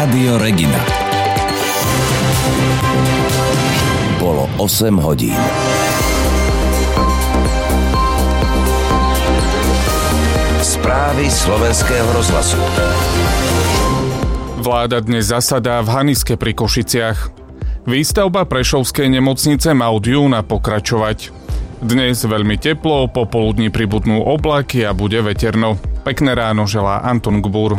Rádio Regina. Bolo 8 hodín. Správy Slovenského rozhlasu. Vláda dnes zasadá v Haniske pri Košiciach. Výstavba prešovskej nemocnice má od júna pokračovať. Dnes veľmi teplo, popoludní pribudnú oblaky a bude veterno. Pekné ráno želá Anton Gbúr.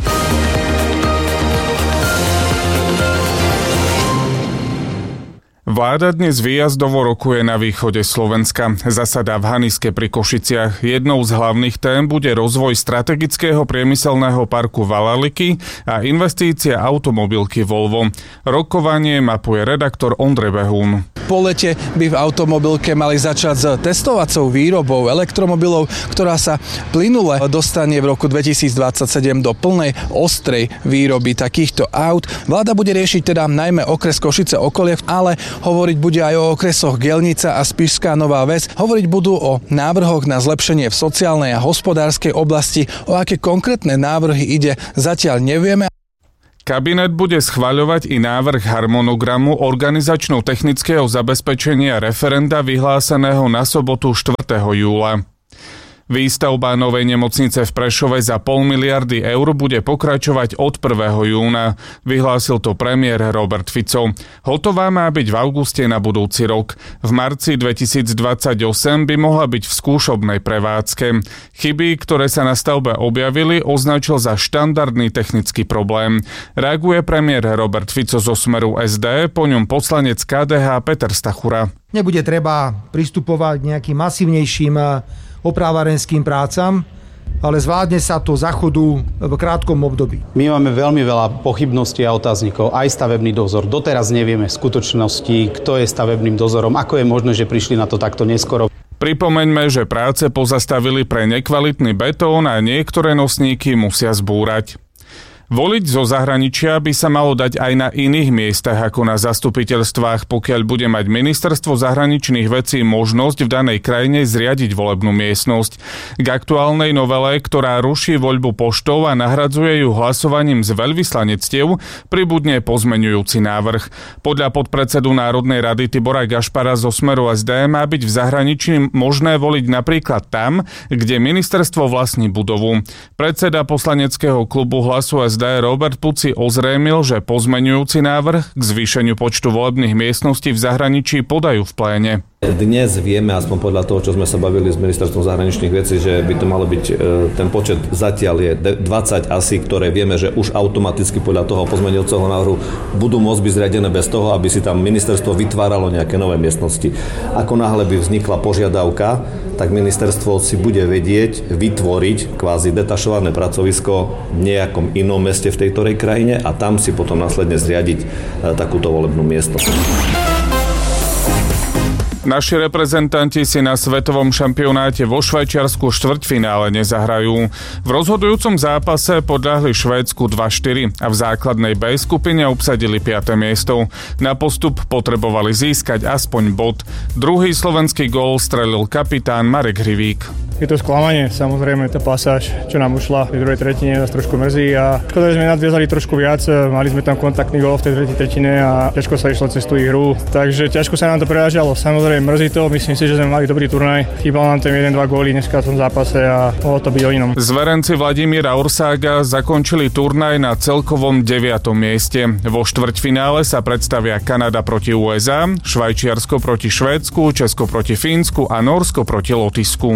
Vláda dnes výjazdovo rokuje na východe Slovenska. Zasadá v Haniske pri Košiciach. Jednou z hlavných tém bude rozvoj strategického priemyselného parku Valaliky a investícia automobilky Volvo. Rokovanie mapuje redaktor Ondrej Behún. Po lete by v automobilke mali začať s testovacou výrobou elektromobilov, ktorá sa plynule dostane v roku 2027 do plnej ostrej výroby takýchto aut. Vláda bude riešiť teda najmä okres Košice okolie, ale hovoriť bude aj o okresoch Gelnica a Spišská Nová Ves. Hovoriť budú o návrhoch na zlepšenie v sociálnej a hospodárskej oblasti. O aké konkrétne návrhy ide, zatiaľ nevieme. Kabinet bude schvaľovať i návrh harmonogramu organizačno-technického zabezpečenia referenda vyhláseného na sobotu 4. júla. Výstavba novej nemocnice v Prešove za 0,5 miliardy eur bude pokračovať od 1. júna, vyhlásil to premiér Robert Fico. Hotová má byť v auguste na budúci rok. V marci 2028 by mohla byť v skúšobnej prevádzke. Chyby, ktoré sa na stavbe objavili, označil za štandardný technický problém. Reaguje premiér Robert Fico zo Smeru SD, po ňom poslanec KDH Peter Stachura. Nebude treba pristupovať k nejakým masívnejším oprávarenským prácam, ale zvládne sa to za chodu v krátkom období. My máme veľmi veľa pochybností a otáznikov, aj stavebný dozor. Doteraz nevieme v skutočnosti, kto je stavebným dozorom, ako je možné, že prišli na to takto neskoro. Pripomeňme, že práce pozastavili pre nekvalitný betón a niektoré nosníky musia zbúrať. Voliť zo zahraničia by sa malo dať aj na iných miestach ako na zastupiteľstvách, pokiaľ bude mať ministerstvo zahraničných vecí možnosť v danej krajine zriadiť volebnú miestnosť. K aktuálnej novele, ktorá ruší voľbu poštou a nahradzuje ju hlasovaním z veľvyslanectiev, pribudne pozmeňujúci návrh. Podľa podpredsedu Národnej rady Tibora Gašpara zo Smeru SD má byť v zahraničí možné voliť napríklad tam, kde ministerstvo vlastní budovu. Predseda poslaneckého klubu Hlasu SD Robert Puci ozrejmil, že pozmeňujúci návrh k zvýšeniu počtu volebných miestností v zahraničí podajú v pléne. Dnes vieme, aspoň podľa toho, čo sme sa bavili s ministerstvom zahraničných vecí, že by to malo byť, ten počet zatiaľ je 20 asi, ktoré vieme, že už automaticky podľa toho pozmeňujúceho návrhu budú môcť byť zriadené bez toho, aby si tam ministerstvo vytváralo nejaké nové miestnosti. Ako náhle by vznikla požiadavka, tak ministerstvo si bude vedieť vytvoriť kvázi detašované pracovisko v nejakom inom meste v tejto krajine a tam si potom následne zriadiť takúto volebnú miestnosť. Naši reprezentanti si na svetovom šampionáte vo Švajčiarsku štvrťfinále nezahrajú. V rozhodujúcom zápase podľahli Švédsku 2-4 a v základnej B skupine obsadili 5. miesto. Na postup potrebovali získať aspoň bod. Druhý slovenský gól strelil kapitán Marek Hrivík. Je to sklamanie, samozrejme, tá pasáž, čo nám ušla v druhej tretine, nás trošku mrzí a škoda, že sme nadviazali trošku viac, mali sme tam kontaktný gól v tej tretej tretine a ťažko sa išlo cez tú hru, takže ťažko sa nám to prerážalo. Samozrejme, mrzí to, myslím si, že sme mali dobrý turnaj, chýbal nám tam 1-2 góly dneska v tom zápase a mohlo to byť o inom. Zverenci Vladimíra Orsága zakončili turnaj na celkovom 9. mieste. Vo štvrťfinále sa predstavia Kanada proti USA, Švajčiarsko proti Švédsku, Česko proti Fínsku a Nórsko proti Lotyšsku.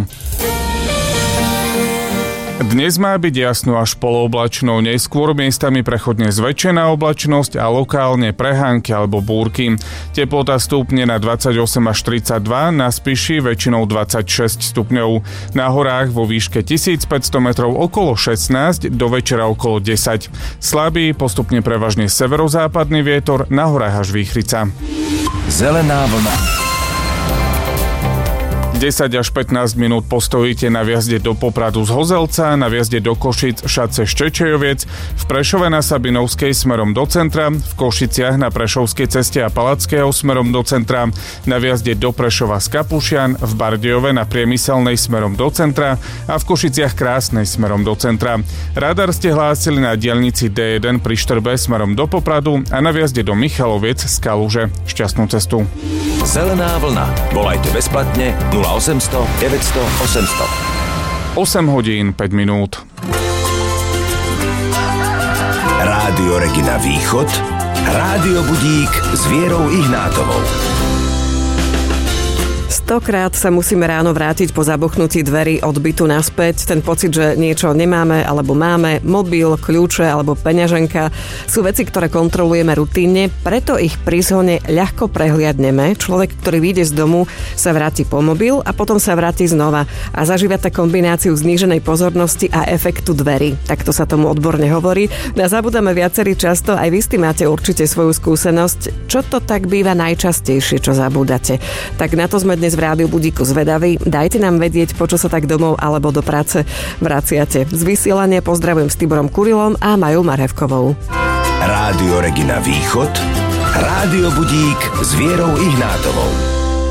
Dnes má byť jasno až polooblačno, neskôr miestami prechodne zväčšená oblačnosť a lokálne prehánky alebo búrky. Teplota stúpne na 28 až 32, na Spiši väčšinou 26 stupňov. Na horách vo výške 1500 metrov okolo 16, do večera okolo 10. Slabý, postupne prevažne severozápadný vietor, na horách až výchrica. Zelená vlna. 10 až 15 minút postojíte na vjazde do Popradu z Hozelca, na vjazde do Košic Šace Štečejoviec, v Prešove na Sabinovskej smerom do centra, v Košiciach na Prešovskej ceste a Palackého smerom do centra, na vjazde do Prešova z Kapušian, v Bardejove na Priemyselnej smerom do centra a v Košiciach Krásnej smerom do centra. Radar ste hlásili na diaľnici D1 pri Štrbe smerom do Popradu a na vjazde do Michaloviec z Kaluže. Šťastnú cestu. Zelená vlna. Volajte bezplatne 0800 900 800. 8 hodín 5 minút. Rádio Regina Východ. Rádio Budík s Vierou Ihnátovou. 100-krát sa musíme ráno vrátiť po zabuchnutí dverí od bytu naspäť. Ten pocit, že niečo nemáme alebo máme, mobil, kľúče alebo peňaženka, sú veci, ktoré kontrolujeme rutínne, preto ich pri zhone ľahko prehliadneme. Človek, ktorý vyjde z domu, sa vráti po mobil a potom sa vráti znova a zažíva tak kombináciu zníženej pozornosti a efektu dverí. Takto sa tomu odborne hovorí. A zabudáme viacerí často, aj vy s tým máte určite svoju skúsenosť. Čo to tak býva najčastejšie, čo zabúdate? Tak na to sme dnes v Rádiu Budíku zvedaví. Dajte nám vedieť, po čo sa tak domov alebo do práce vraciate. Z vysielania pozdravujem s Tiborom Kurilom a Majou Marhevkovou. Rádio Regina Východ. Rádio Budík s Vierou Ihnátovou.